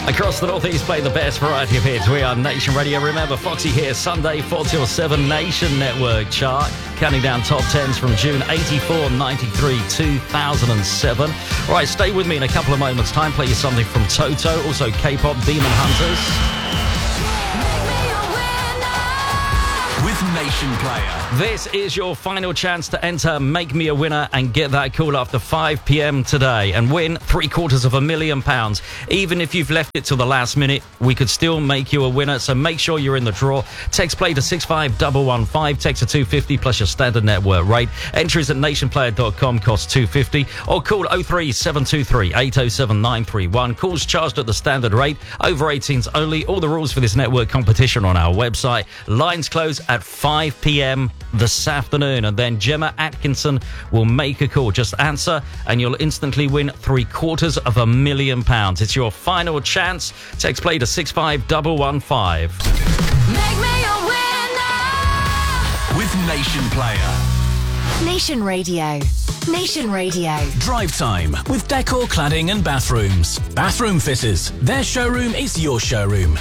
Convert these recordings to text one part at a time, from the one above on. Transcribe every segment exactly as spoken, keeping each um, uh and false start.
Across the Northeast, play the best variety of hits. We are Nation Radio. Remember, Foxy here, Sunday, four till seven, Nation Network chart. Counting down top tens from June eighty-four, ninety-three, two thousand seven. All right, stay with me in a couple of moments' time. Play you something from Toto, also K-pop Demon Hunters. Nation Player. This is your final chance to enter Make Me a Winner and get that call after five p.m. today and win three quarters of a million pounds. Even if you've left it till the last minute, we could still make you a winner, so make sure you're in the draw. Text play to six five one one five, text to two fifty plus your standard network rate. Entries at nation player dot com, cost two fifty, or call oh three seven two three, eight oh seven, nine three one. Calls charged at the standard rate. Over eighteens only. All the rules for this network competition on our website. Lines close at five p.m. this afternoon, and then Gemma Atkinson will make a call. Just answer and you'll instantly win three quarters of a million pounds. It's your final chance. Text play to six five one one five. Make me a winner with Nation Player. Nation Radio. Nation Radio. Drive time with Decor Cladding and Bathrooms. Bathroom fitters. Their showroom is your showroom.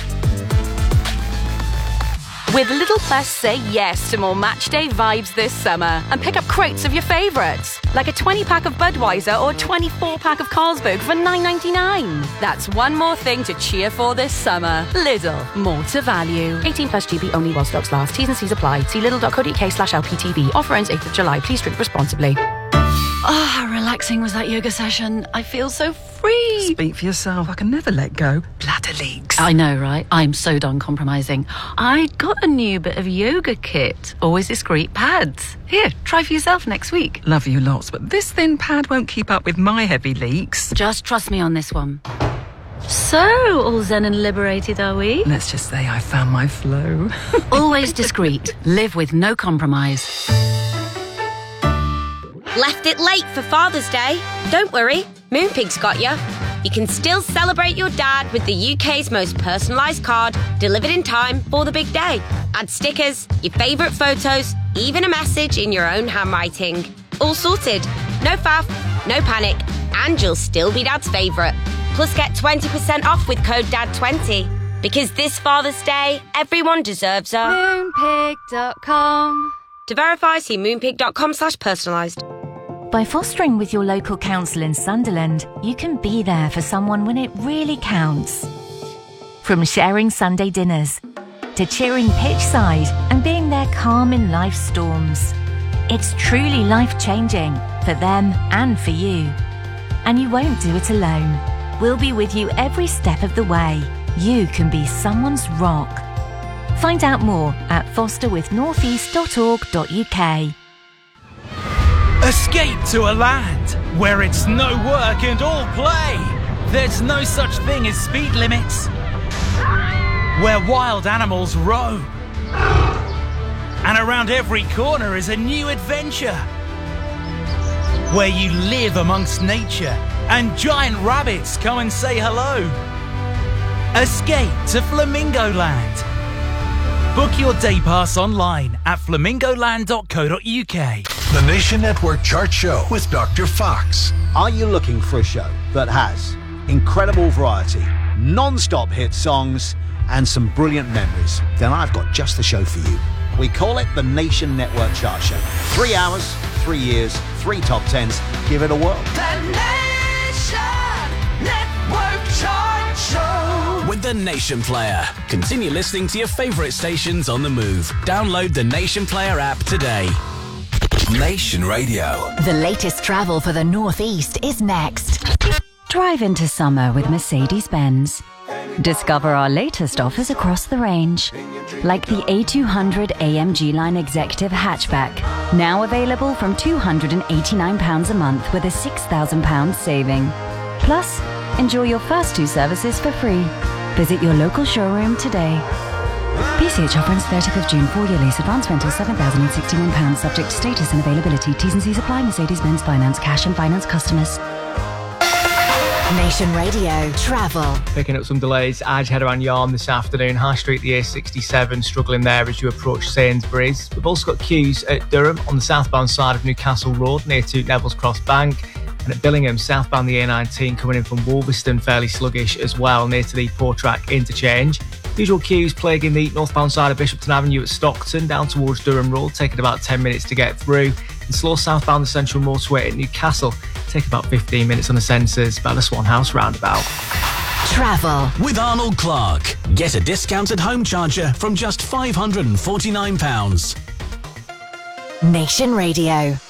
With Lidl Plus, say yes to more matchday vibes this summer and pick up crates of your favourites, like a twenty-pack of Budweiser or a twenty-four pack of Carlsberg for nine ninety-nine. That's one more thing to cheer for this summer. Lidl, more to value. eighteen plus G B only while stocks last. T's and C's apply. See lidl.co.uk slash LPTV. Offer ends eighth of July. Please drink responsibly. Oh, how relaxing was that yoga session. I feel so free. Speak for yourself. I can never let go. Bladder leaks. I know, right? I'm so done compromising. I got a new bit of yoga kit. Always discreet pads. Here, try for yourself next week. Love you lots, but this thin pad won't keep up with my heavy leaks. Just trust me on this one. So, all zen and liberated, are we? Let's just say I found my flow. Always discreet. Live with no compromise. Left it late for Father's Day? Don't worry, Moonpig's got you. You can still celebrate your dad with the U K's most personalised card, delivered in time for the big day. Add stickers, your favourite photos, even a message in your own handwriting. All sorted. No faff, no panic, and you'll still be Dad's favourite. Plus get twenty percent off with code D A D twenty. Because this Father's Day, everyone deserves a... Moonpig dot com. To verify, see moonpig dot com slash personalised. By fostering with your local council in Sunderland, you can be there for someone when it really counts. From sharing Sunday dinners to cheering pitch side and being there calm in life's storms. It's truly life-changing for them and for you. And you won't do it alone. We'll be with you every step of the way. You can be someone's rock. Find out more at foster with northeast dot org dot U K. Escape to a land where it's no work and all play. There's no such thing as speed limits. Where wild animals roam. And around every corner is a new adventure. Where you live amongst nature and giant rabbits come and say hello. Escape to Flamingo Land. Book your day pass online at flamingo land dot co dot U K. The Nation Network Chart Show with Doctor Fox. Are you looking for a show that has incredible variety, non-stop hit songs, and some brilliant memories? Then I've got just the show for you. We call it the Nation Network Chart Show. Three hours, three years, three top tens. Give it a whirl. The Nation Network Chart Show with the Nation Player. Continue listening to your favourite stations on the move. Download the Nation Player app today. Nation Radio. The latest travel for the Northeast is next. Drive into summer with Mercedes-Benz. Discover our latest offers across the range, like the A two hundred A M G Line Executive Hatchback, now available from two hundred eighty-nine pounds a month with a six thousand pounds saving. Plus, enjoy your first two services for free. Visit your local showroom today. P C H offer ends thirtieth of June. Four-year lease. Advance rental seven thousand sixty-one pounds. Subject to status and availability. T's and C's apply. Mercedes-Benz Finance. Cash and finance customers. Nation Radio Travel. Picking up some delays. Aj head around Yarm this afternoon. High Street, the A sixty-seven, struggling there as you approach Sainsbury's. We've also got queues at Durham on the southbound side of Newcastle Road near to Neville's Cross Bank. And at Billingham, southbound the A nineteen coming in from Wolverston, fairly sluggish as well, near to the Portrack interchange. Usual queues plaguing the northbound side of Bishopton Avenue at Stockton, down towards Durham Road, taking about ten minutes to get through. And slow southbound the Central Motorway at Newcastle, take about fifteen minutes on the sensors by the Swan House roundabout. Travel with Arnold Clark. Get a discounted home charger from just five hundred forty-nine pounds. Nation Radio.